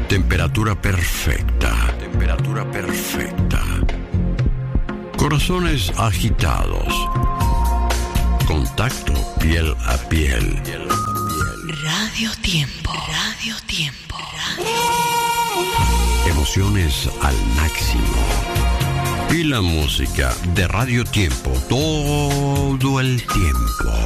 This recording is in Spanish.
Temperatura perfecta. Temperatura perfecta. Corazones agitados. Contacto piel a piel. Radio Tiempo. Radio Tiempo. Emociones al máximo. Y la música de Radio Tiempo todo el tiempo.